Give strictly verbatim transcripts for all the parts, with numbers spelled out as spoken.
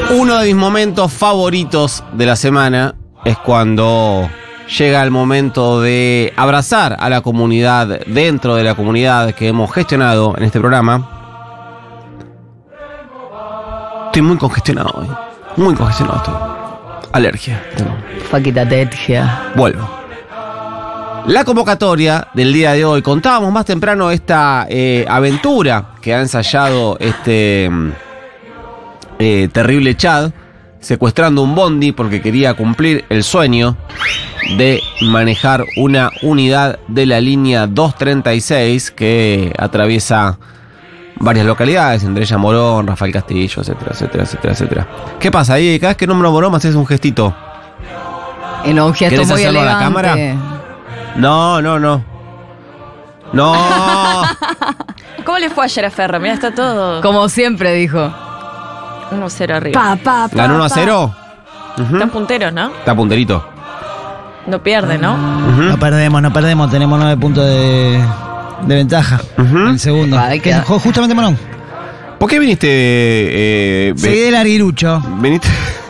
Uno de mis momentos favoritos de la semana es cuando llega el momento de abrazar a la comunidad, dentro de la comunidad que hemos gestionado en este programa. Estoy muy congestionado hoy. Muy congestionado estoy. Alergia. Faquitatetia. Vuelvo. La convocatoria del día de hoy. Contábamos más temprano esta eh, aventura que ha ensayado este eh, terrible Chad, secuestrando un bondi porque quería cumplir el sueño de manejar una unidad de la línea doscientos treinta y seis que atraviesa varias localidades, entre ellas Morón, Rafael Castillo, etcétera, etcétera, etcétera, etcétera. ¿Qué pasa ahí? Cada vez que nombro Morón me haces un gestito. En un gesto ¿Querés muy hacerlo a elegante. la cámara? No, no, no. No. ¿Cómo le fue ayer a Ferro? Mira, está todo Como siempre dijo. uno cero arriba. Pa, pa, pa, ¿Ganó uno a pa. cero? Uh-huh. Están punteros, ¿no? Está punterito. No pierde, ¿no? Uh-huh. No perdemos, no perdemos, tenemos nueve puntos de, de ventaja. Uh-huh. El segundo. Ah, hay que que- es ju- justamente Morón. ¿Por qué viniste? Eh, ve- Seguí del arguirucho. viniste,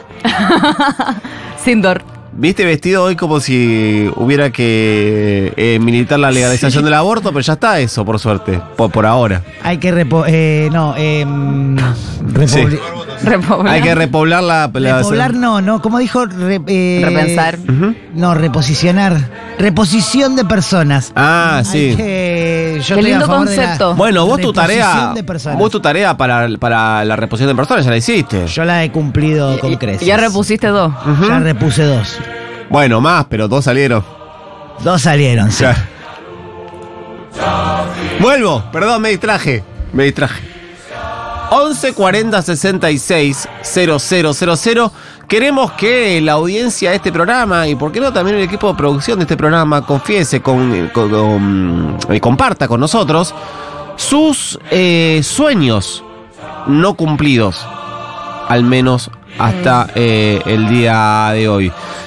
Sindor. viniste vestido hoy como si hubiera que eh, militar la legalización del aborto, pero ya está eso, por suerte. Por, por ahora. Hay que repo... Eh, no, eh... repobli- Repoblar. Hay que repoblar la. la- Repoblar no, no, ¿cómo dijo? Re- eh, Repensar. Ujú. No, reposicionar. Reposición de personas. Ah, Hay sí. que- yo Qué estoy a lindo favor de la concepto. Bueno, vos tu tarea. reposición de personas. Vos tu tarea para, para la reposición de personas ya la hiciste. Yo la he cumplido con Y- creces. Ya repusiste dos. Ujú. Ya repuse dos. Bueno, más, pero dos salieron. Dos salieron, sí. Ya. Vuelvo, perdón, me distraje. Me distraje. once cuarenta sesenta y seis cero cero cero cero. Queremos que la audiencia de este programa y por qué no también el equipo de producción de este programa confiese, con, con- con- eh, comparta con nosotros sus eh, sueños no cumplidos, al menos hasta eh, el día de hoy.